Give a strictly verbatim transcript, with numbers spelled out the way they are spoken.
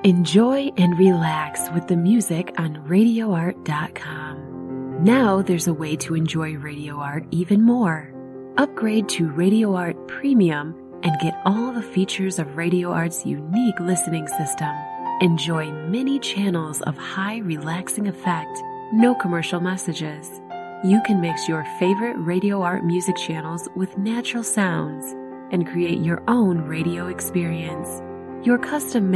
Enjoy and relax with the music on radio art dot com. Now there's a way to enjoy Radio Art even more. Upgrade to Radio Art Premium and get all the features of Radio Art's unique listening system. Enjoy many channels of high relaxing effect, no commercial messages. You can mix your favorite Radio Art music channels with natural sounds and create your own radio experience. Your custom